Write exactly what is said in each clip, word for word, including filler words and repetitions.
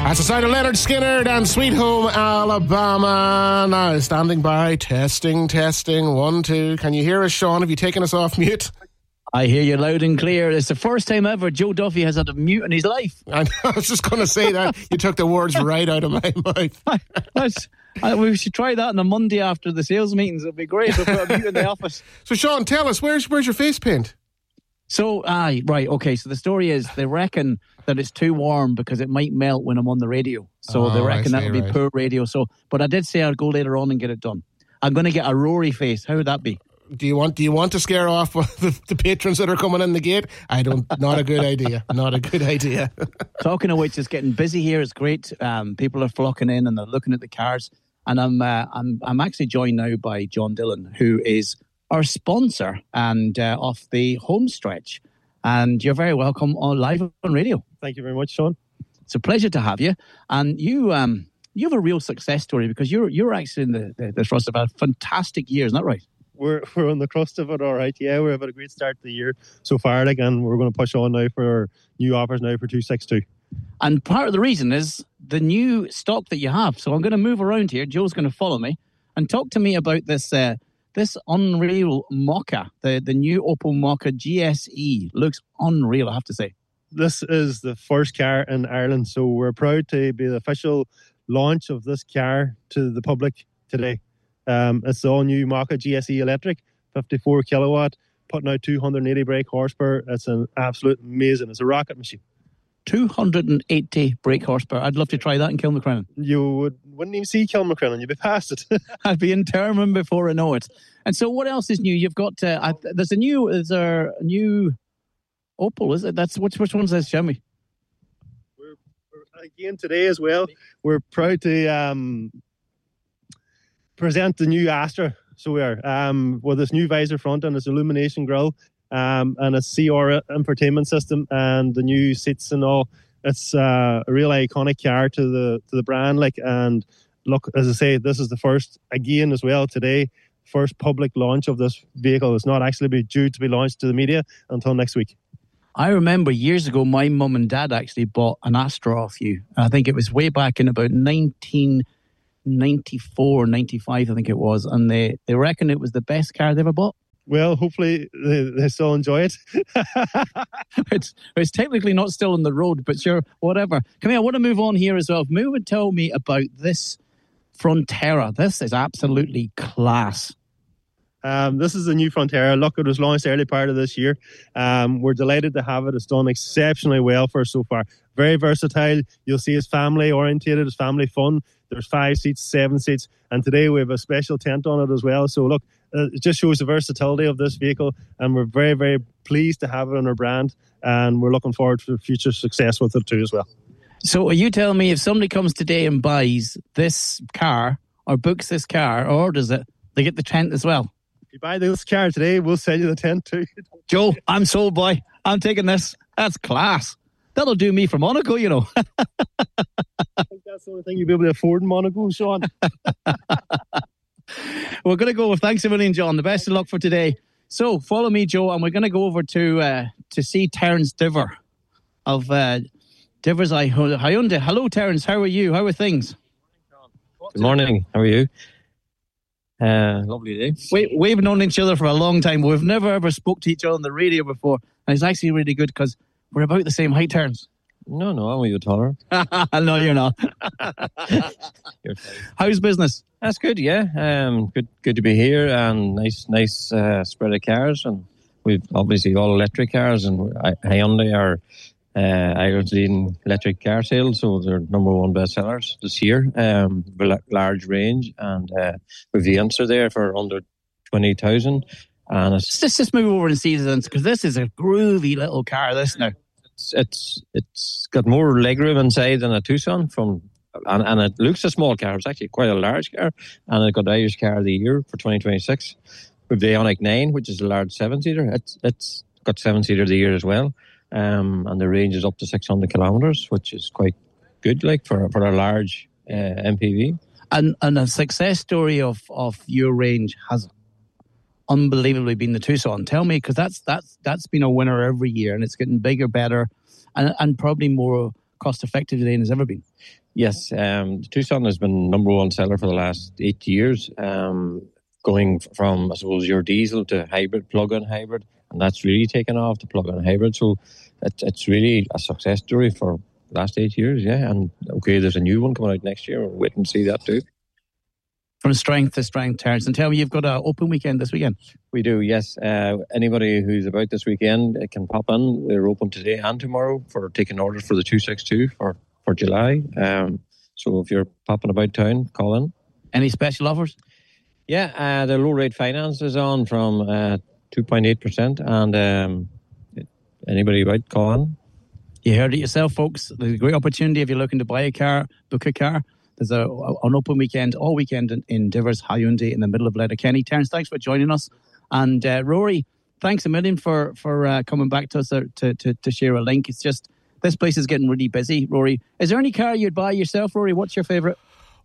That's the sound of Leonard Skinner and Sweet Home Alabama. Now, standing by, testing, testing, one, two. Can you hear us, Sean? Have you taken us off mute? I hear you loud and clear. It's the first time ever Joe Duffy has had a mute in his life. I, I was just going to say that. You took the words right out of my mouth. That's, I, we should try that on a Monday after the sales meetings. It'd be great. We'll put a mute in the office. So, Sean, tell us, where's where's your face paint? So, ah, right, okay. So the story is they reckon that it's too warm because it might melt when I'm on the radio. So oh, they reckon that'll be right. Poor radio. So, but I did say I'd go later on and get it done. I'm going to get a Rory face. How would that be? Do you want Do you want to scare off the, the patrons that are coming in the gate? I don't. Not a good idea. Not a good idea. Talking of which, it's getting busy here. It's great. Um, people are flocking in and they're looking at the cars. And I'm uh, I'm I'm actually joined now by John Dillon, who is our sponsor and uh, off the home stretch. And you're very welcome on live on radio. Thank you very much, Sean. It's a pleasure to have you. And you um you have a real success story because you're you're actually in the, the, the thrust of a fantastic year, isn't that right? We're we're on the crust of it, all right. Yeah, we've had a great start to the year so far, like, and we're going to push on now for our new offers now for two sixty-two. And part of the reason is the new stock that you have. So I'm going to move around here. Joe's going to follow me and talk to me about this uh, this unreal Mokka, the, the new Opel Mokka G S E. Looks unreal, I have to say. This is the first car in Ireland, so we're proud to be the official launch of this car to the public today. Um, it's the all-new Mokka G S E electric, fifty-four kilowatt, putting out two hundred eighty brake horsepower. It's an absolute amazing. It's a rocket machine. two hundred eighty brake horsepower. I'd love to try that in Kilmacrennan. You would, wouldn't even see Kilmacrennan. You'd be past it. I'd be in Termon before I know it. And so what else is new? You've got, uh, I, there's a new, is there a new Opel, is it? That's Which, which one's that? Show me. We're, we're, again, today as well, we're proud to um, present the new Astra. So we are, um, with this new visor front and this illumination grille. Um, and a C R infotainment system and the new seats and all. It's uh, a real iconic car to the to the brand. Like, and look, as I say, this is the first again as well today, first public launch of this vehicle. It's not actually be due to be launched to the media until next week. I remember years ago, my mum and dad actually bought an Astra off you. I think it was way back in about nineteen ninety-four, ninety-five, I think it was, and they they reckon it was the best car they ever bought. Well, hopefully they, they still enjoy it. it's it's technically not still on the road, but sure, whatever. Come here, I want to move on here as well. Move and tell me about this Frontera. This is absolutely class. Um, this is the new Frontera. Look, it was launched early part of this year. Um, we're delighted to have it. It's done exceptionally well for us so far. Very versatile. You'll see it's family orientated. It's family fun. There's five seats, seven seats. And today we have a special tent on it as well. So look, uh, it just shows the versatility of this vehicle. And we're very, very pleased to have it on our brand. And we're looking forward to future success with it too as well. So are you telling me if somebody comes today and buys this car or books this car or orders it, they get the tent as well? If you buy this car today, we'll sell you the tent too. Joe, I'm sold, boy. I'm taking this. That's class. That'll do me for Monaco, you know. I think that's the only thing you'll be able to afford in Monaco, Sean. We're going to go with thanks a million, John. The best of luck for today. So follow me, Joe, and we're going to go over to uh, to see Terence Diver of uh, Diver's Hyundai. Hello, Terence. How are you? How are things? Good morning. How are you? Uh, lovely day. We, we've known each other for a long time, but we've never ever spoke to each other on the radio before. And it's actually really good because we're about the same height, Terence. No, no, I'm a bit taller. No, you're not. You're fine. How's business? That's good, yeah. Um, good, good to be here, and nice, nice uh, spread of cars, and we've obviously all electric cars, and Hyundai are uh, Ireland's leading electric car sales, so they're number one bestsellers this year. Um, large range, and uh, with the answer there for under twenty thousand. And it's, let's just move over and see this, because this is a groovy little car. This now. It's it's it's got more legroom inside than a Tucson, from and, and it looks a small car. It's actually quite a large car, and it got Irish Car of the Year for twenty twenty-six with the Ioniq nine, which is a large seven seater. It's it's got seven seater of the year as well, um, and the range is up to six hundred kilometers, which is quite good, like for for a large uh, M P V. And and a success story of of your range has unbelievably been the Tucson. Tell me, because that's that's that's been a winner every year, and it's getting bigger, better, and and probably more cost effective today than it's ever been. Yes, um, the Tucson has been number one seller for the last eight years, um, going from, I suppose, your diesel to hybrid, plug-in hybrid, and that's really taken off, the plug-in hybrid. So it, it's really a success story for the last eight years, yeah. And okay, there's a new one coming out next year. We'll wait and see that too. From strength to strength, Terence. And tell me, you've got an open weekend this weekend. We do, yes. Uh, anybody who's about this weekend can pop in. We're open today and tomorrow for taking orders for the two sixty-two for for July. Um, so if you're popping about town, call in. Any special offers? Yeah, uh, the low rate finance is on from uh, two point eight percent, and um, anybody about, call in. You heard it yourself, folks. There's a great opportunity if you're looking to buy a car, book a car. There's a, an open weekend, all weekend in, in Divers, Hyundai, in the middle of Letterkenny. Terence, thanks for joining us. And uh, Rory, thanks a million for, for uh, coming back to us to, to, to share a link. It's just, this place is getting really busy, Rory. Is there any car you'd buy yourself, Rory? What's your favourite?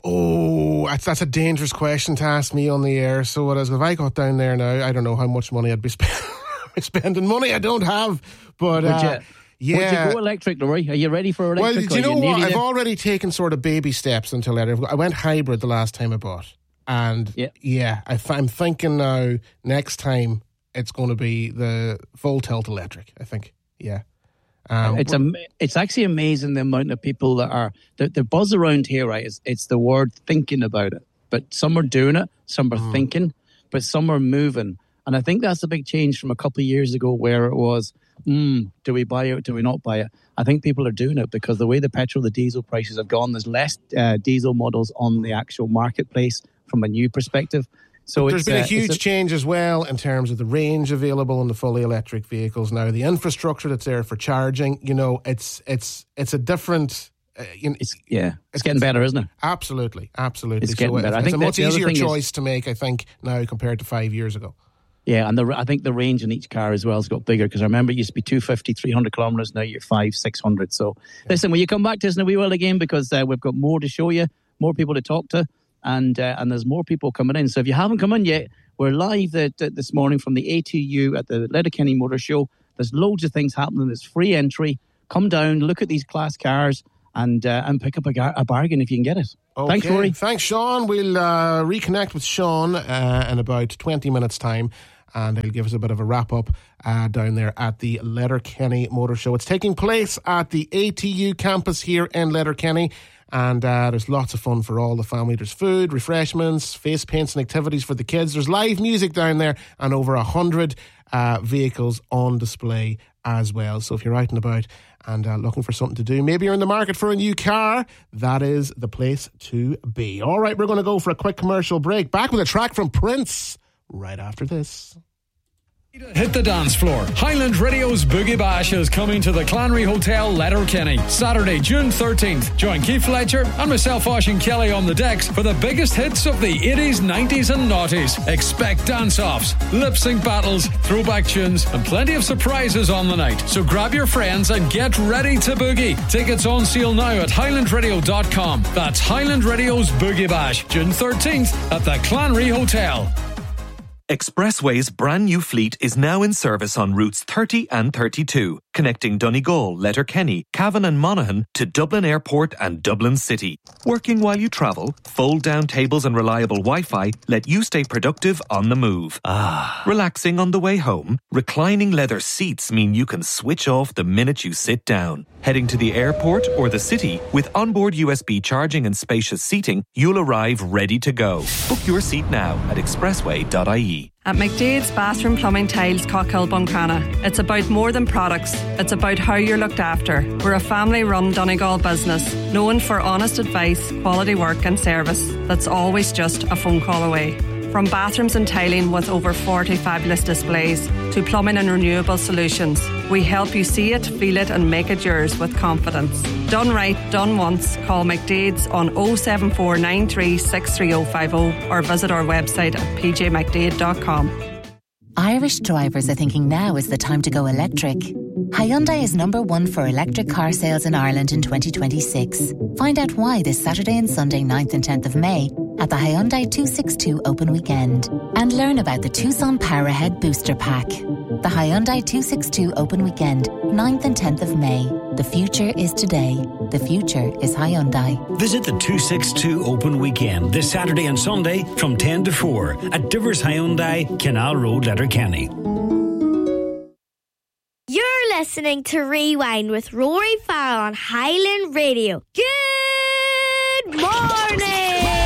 Oh, that's, that's a dangerous question to ask me on the air. So what is, if I got down there now, I don't know how much money I'd be spend, spending. Money I don't have, but... Would uh, you, yeah. Would you go electric, Rory? Are you ready for electric? Well, do you know you what? I've there? already taken sort of baby steps into that. I went hybrid the last time I bought. And yeah, yeah I th- I'm thinking now, next time, it's going to be the full tilt electric, I think. Yeah. Um, it's am- it's actually amazing the amount of people that are the, the buzz around here, right? Is it's the word thinking about it, but some are doing it, some are mm. thinking, but some are moving, and I think that's a big change from a couple of years ago where it was, mm, do we buy it? Do we not buy it? I think people are doing it because the way the petrol, the diesel prices have gone, there's less uh, diesel models on the actual marketplace from a new perspective. So there's it's, been a uh, huge a, change as well in terms of the range available in the fully electric vehicles now. The infrastructure that's there for charging, you know, it's it's it's a different. Uh, you know, it's yeah, it's getting better, isn't it? Absolutely, absolutely. It's getting so better. It's, I think it's a much easier choice is, to make, I think, now compared to five years ago. Yeah, and the, I think the range in each car as well has got bigger because I remember it used to be two fifty, three hundred kilometres. Now you're five, six hundred. So yeah. Listen, will you come back to us in a wee while again because uh, we've got more to show you, more people to talk to, and uh, and there's more people coming in. So if you haven't come in yet, we're live the, the, this morning from the A T U at the Letterkenny Motor Show. There's loads of things happening. There's free entry. Come down, look at these class cars, and uh, and pick up a, gar- a bargain if you can get it. Okay. Thanks, Rory. Thanks, Sean. We'll uh, reconnect with Sean uh, in about twenty minutes' time, and he'll give us a bit of a wrap-up uh, down there at the Letterkenny Motor Show. It's taking place at the A T U campus here in Letterkenny. And uh, there's lots of fun for all the family. There's food, refreshments, face paints and activities for the kids. There's live music down there and over a hundred uh, vehicles on display as well. So if you're out and about and uh, looking for something to do, maybe you're in the market for a new car, that is the place to be. All right, we're going to go for a quick commercial break. Back with a track from Prince right after this. Hit the dance floor. Highland Radio's Boogie Bash is coming to the Clanry Hotel, Letterkenny, Saturday, June thirteenth. Join Keith Fletcher and myself, Oisín Kelly, on the decks for the biggest hits of the eighties, nineties and noughties. Expect dance-offs, lip-sync battles, throwback tunes and plenty of surprises on the night. So grab your friends and get ready to boogie. Tickets on sale now at highland radio dot com. That's Highland Radio's Boogie Bash, June thirteenth at the Clanry Hotel. Expressway's brand new fleet is now in service on routes thirty and thirty-two, connecting Donegal, Letterkenny, Cavan and Monaghan to Dublin Airport and Dublin City. Working while you travel, fold-down tables and reliable Wi-Fi let you stay productive on the move. Ah. Relaxing on the way home, reclining leather seats mean you can switch off the minute you sit down. Heading to the airport or the city, with onboard U S B charging and spacious seating, you'll arrive ready to go. Book your seat now at expressway dot I E. At McDade's Bathroom Plumbing Tiles, Cockhill, Buncrana, it's about more than products. It's about how you're looked after. We're a family-run Donegal business, known for honest advice, quality work and service that's always just a phone call away. From bathrooms and tiling with over forty fabulous displays to plumbing and renewable solutions, we help you see it, feel it and make it yours with confidence. Done right, done once. Call McDade's on oh seven four nine three six three oh five oh or visit our website at p j mcdade dot com. Irish drivers are thinking now is the time to go electric. Hyundai is number one for electric car sales in Ireland in twenty twenty-six. Find out why this Saturday and Sunday ninth and tenth of May at the Hyundai two sixty-two Open Weekend. And learn about the Tucson Power Ahead Booster Pack. The Hyundai two sixty-two Open Weekend, ninth and tenth of May. The future is today. The future is Hyundai. Visit the two sixty-two Open Weekend this Saturday and Sunday from ten to four at Divers Hyundai, Canal Road, Letterkenny. You're listening to Rewind with Rory Farrell on Highland Radio. Good morning!